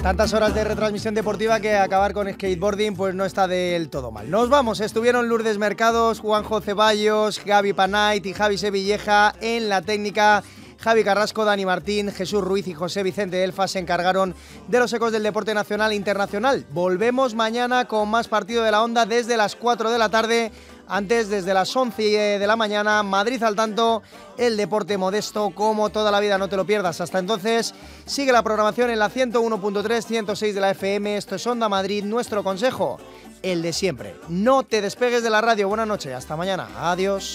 Tantas horas de retransmisión deportiva que acabar con skateboarding pues no está del todo mal. Nos vamos, estuvieron Lourdes Mercados, Juanjo Ceballos, Gaby Panait y Javi Sevilleja en la técnica. Javi Carrasco, Dani Martín, Jesús Ruiz y José Vicente Elfa se encargaron de los ecos del deporte nacional e internacional. Volvemos mañana con más partido de la Onda desde las 4 de la tarde. Antes, desde las 11 de la mañana, Madrid al tanto, el deporte modesto como toda la vida, no te lo pierdas. Hasta entonces, sigue la programación en la 101.3, 106 de la FM. Esto es Onda Madrid, nuestro consejo, el de siempre. No te despegues de la radio. Buenas noches, hasta mañana. Adiós.